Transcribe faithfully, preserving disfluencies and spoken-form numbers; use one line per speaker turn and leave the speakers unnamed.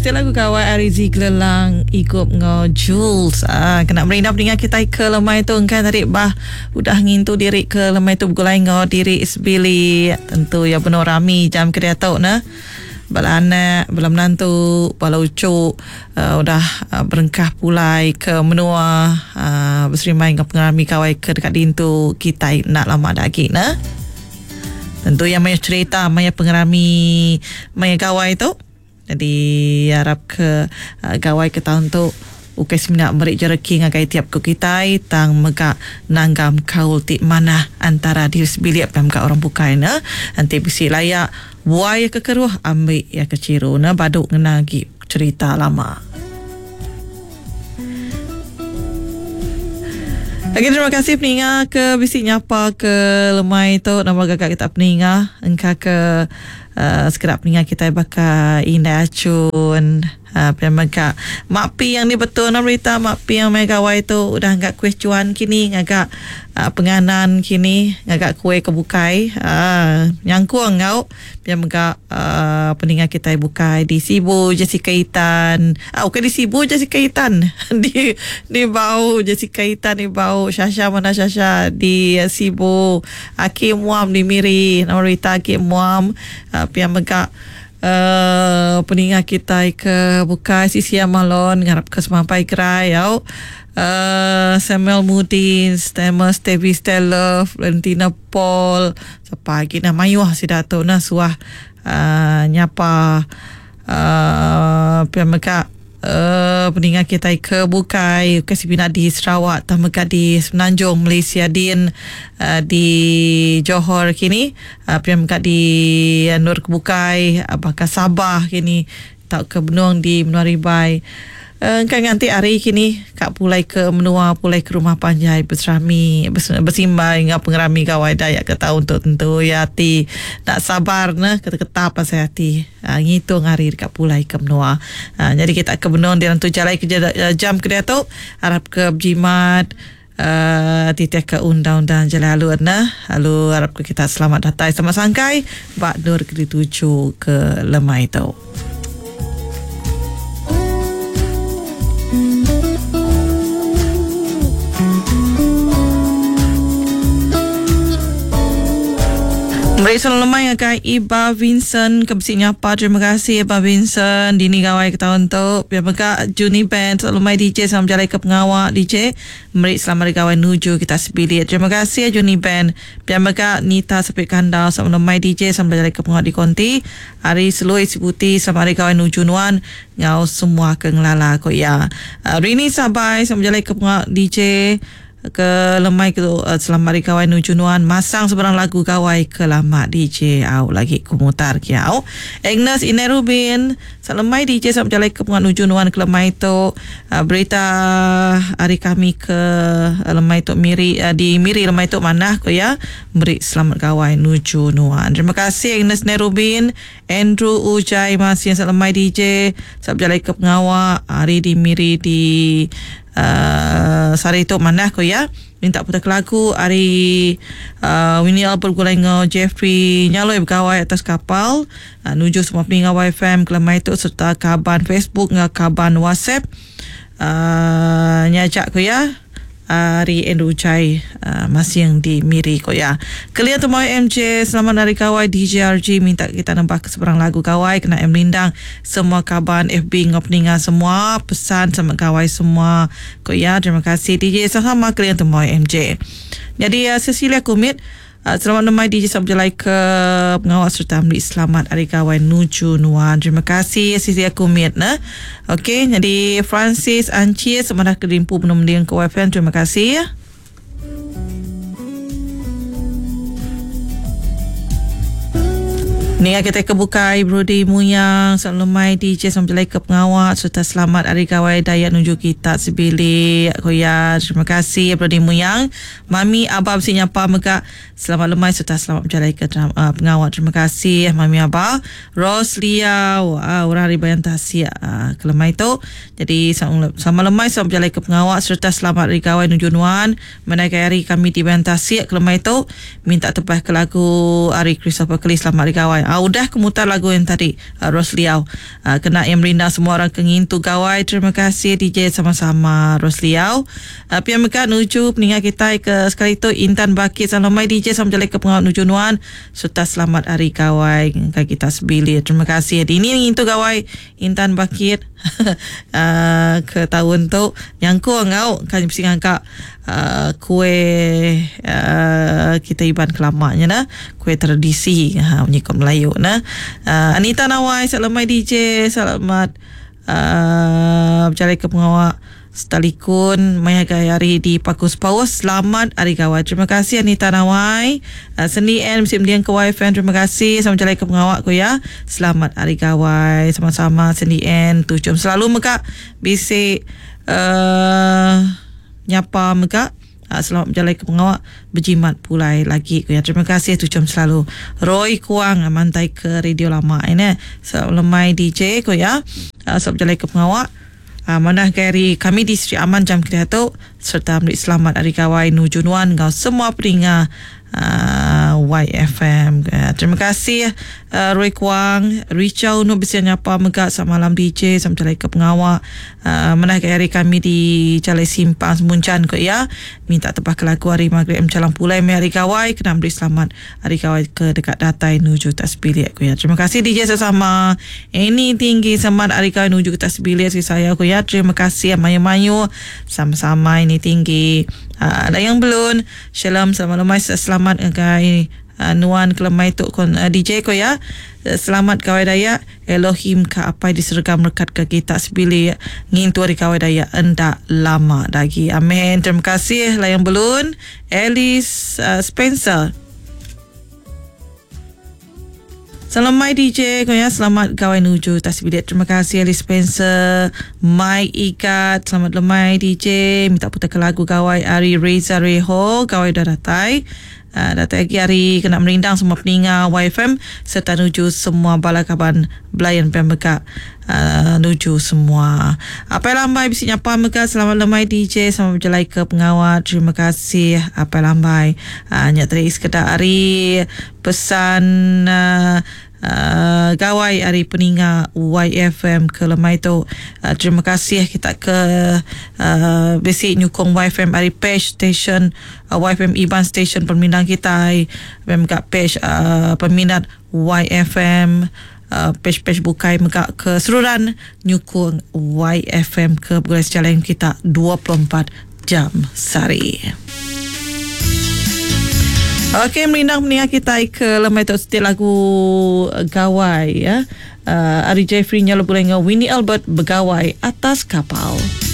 Itu lagu kawan Arizi Gelelang ikut ngo Jules. Ah, kena merindah dengan kita ke lemai tu kan tadi bah udah ngintu diri ke lemai tu bergulai ngo diri isbili tentu ya benar rami jam kerja tau na. Bala anak, bala menantu, bala ucuk uh, udah uh, berengkah pulai ke menua uh, berserimai dengan pengarami kawai ke dekat dintu kita nak lama lagi na. Tentu yang maya cerita maya pengarami maya kawai tu. Jadi harap ke uh, gawai ke tahun tu ukai semina merik jereki ngagai tiap ke kita tang mega nanggam kaul ti mana antara diri sebiliap dan mega orang bukai na nanti bisi layak buaya kekeruh ambil ya keciru na baduk ngenagi cerita lama. Lagi terima kasih peninga ke bisi nyapa ke lemai tu nama gagak kita peninga engkau ke uh, sekerap peninga kita bakal indah acun uh, pemaka makpi yang ni betul nak berita makpi yang megawai tu udah agak kuih cuan kini agak uh, penganan kini agak kuih kebukai uh, nyangkuang ngau pemaka uh, peninga kita bukai di Sibu Jessica Itan ah bukan di Sibu Jessica Itan di di bau Jessica Itan di bau Syasha mana Syasha di uh, Sibu Hakim Muam di Miri nama berita Hakim Muam uh, pian megak uh, peninga kita ke buka sisi amalon ngarap ke semampai kerai yau uh, Samuel Mudin Stema Stevie Stella Valentina Paul sepagi na mayuh si dato na suah uh, nyapa uh, pian megak Uh, peningat kita ke bukai kasi bina di Sarawak tamaka di Semenanjung Malaysia din uh, di Johor kini uh, peningat di uh, Nur Kebukai apakah Sabah kini tak ke Benung di Menua Ribai uh, kan nanti hari kini kak pulai ke menua pulai ke rumah panjai berserami bersimbang dengan pengerami kawai dayak ke tahun tu tentu ya hati nak sabar nah kata-kata apa saya hati uh, ngitung hari dekat pulai ke menua uh, jadi kita ke benua dia nanti jalan ke jam kedua tu harap ke berjimat uh, titik ke undang-undang jalan lalu nah lalu harap ke kita selamat datang sama sangkai bak nur ke tuju ke lemai tu. Mereka lemai akan Iba Vincent kebisi nyapa terima kasih Iba Vincent dini gawai ke tahun tu biar mereka Juni Band lemai D J sama jalai ke pengawak D J mereka selamat gawai nuju kita sebilit terima kasih Juni Band biar mereka Nita Sepik Kandau sama lemai D J sama jalai ke pengawak di Konti hari seluruh isi putih sama gawai nuju nuan ngau semua ke ngelala ko ya uh, Rini Sabai sama jalai ke pengawak D J ke lemai ke uh, selamat hari kawan nujunuan masang sebarang lagu kawai ke lama D J au lagi kumutar kiau Agnes Inerubin selemai D J sama jalai ke pengat nujunuan ke lemai tu uh, berita hari kami ke uh, lemai tu Miri uh, di Miri lemai tu mana ko ya beri selamat kawan nujunuan terima kasih Agnes Inerubin Andrew Ujai masih selemai D J sama jalai ke pengawak hari di Miri di Uh, sari tu mana ko ya minta putar lagu hari uh, Winnie Albert gulai ngo Jeffrey nyaloi berkawai atas kapal uh, nuju semua pengawai F M kelemai tu serta kaban Facebook ngah kaban WhatsApp uh, nyajak ko ya hari Andrew Chai uh, masih yang di Miri ko ya kalian tu mau M J selamat hari kawai D J R G minta kita nambah ke seberang lagu kawai kena M Lindang semua kaban F B ngopninga semua pesan sama kawai semua ko ya terima kasih D J sama kalian tu mau M J jadi uh, Cecilia Kumit Uh, selamat namai D J Sabjalai ke pengawal serta ambil selamat hari kawan nuju nuan terima kasih Cecilia Kumit nah. Okey jadi Francis Ancie semangat kelimpu penumbang ke W F M terima kasih. Ni kita kebukai Brody Muyang selemai D J sampai ke pengawal serta selamat hari kawai dayak nuju kita sebili koya terima kasih Brody Muyang Mami Abah si nyapa mega selamat lemai serta selamat berjalan ke uh, pengawal terima kasih Mami Abah Roslia wah orang hari bayan tasya uh, ke lemai tu jadi sama lemai selamat berjalan ke pengawal serta selamat hari kawai nuju nuan menaiki hari kami di bayan tasya ke lemai tu minta tepah ke lagu hari Christopher Kelly selamat hari kawai uh, udah kemutar lagu yang tadi uh, Rosliau uh, kena yang merinda semua orang kengin tu gawai. Terima kasih D J sama-sama Rosliau. uh, Pian mereka nuju peninggal kita ke sekali tu Intan Bakit Salamai D J sama jalai ke pengawal nuju nuan serta selamat hari gawai ke kita sebilir. Terima kasih di ini ngin tu gawai Intan Bakit uh, ke tahun tu nyangku ngau kan mesti ngangka uh, kue uh, kita iban kelamanya na kue tradisi ha menyikut Melayu na. uh, Anita Nawai selamat D J selamat uh, berjalan ke pengawak Setalikun Maya Gayari di Pakus Paus. Selamat hari gawai. Terima kasih Anita Nawai. uh, Sendi N Mesti Mendiang ke Y F M. Terima kasih sama jalan ke pengawak ko ya. Selamat hari gawai sama-sama Sendi N. Tu jom selalu meka bisik uh, nyapa meka. uh, Selamat berjalan ke pengawak berjimat pulai lagi ko ya. Terima kasih tu jom selalu. Roy Kuang mantai ke radio lama ini. Selamat lemai D J ko ya. uh, Selamat berjalan ke pengawak. Uh, mana kari kami di Sri Aman Jam Kreato serta beri selamat hari gawai nuju nuan ngau semua peringat uh, Y F M. Uh, terima kasih uh, Roy Kuang, Richau nu bisa nyapa megak sama malam D J sama calai ke pengawak. Uh, mana kari kami di Calai Simpang Semuncan ko ya. Minta tebah ke lagu hari maghrib mencalang pulai me hari gawai kena beri selamat hari gawai ke dekat datai nuju tasbilik ko ya. Terima kasih D J sesama. Ini tinggi semat hari gawai nuju ke tasbilik si saya ko ya. Terima kasih mayu-mayu sama-sama ini tinggi. Uh, ada yang belum shalom selamat lemai selamat kai uh, nuan kelemai tu kon uh, D J ko ya. Selamat kawai daya Elohim ka apa disergam rekat ke kita sebili ngin tu hari kawai daya enda lama lagi. Amin. Terima kasih lah yang belum Alice uh, Spencer. Selamat D J ko ya. Selamat kawai nuju tasbilit. Terima kasih Ali Spencer, Mike Ikat. Selamat lemai D J. Minta putar ke lagu kawai Ari Reza Reho. Kawai dah datai. Uh, datai lagi hari kena merindang semua peningal Y F M serta nuju semua balakaban belayan pembeka uh, nuju semua. Apa lambai bisi nyapa meka. Selamat lemai D J sama berjalai ke pengawat. Terima kasih. Apa lambai uh, nyatri sekedar hari pesan uh, Uh, gawai hari peninga Y F M ke lemai tu. Uh, terima kasih kita ke uh, basic nyukong Y F M hari page station uh, Y F M Iban station peminat kita memang page uh, peminat Y F M uh, page-page bukai mega ke seluruhan nyukong Y F M ke bergerak jalan kita dua puluh empat jam sehari. Okey, merindang peningat kita ke lemai tu setiap lagu gawai ya. Uh, Ari Jeffrey nyala boleh ngau Winnie Albert bergawai atas kapal.